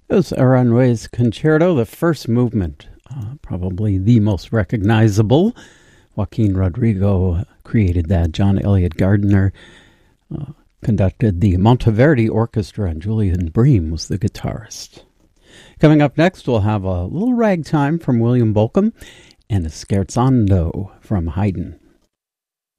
It was Aranjuez Concerto, the first movement, probably the most recognizable. Joaquin Rodrigo created that. John Elliott Gardiner conducted the Monteverdi Orchestra, and Julian Bream was the guitarist. Coming up next, we'll have a little ragtime from William Bolcom and a scherzando from Haydn.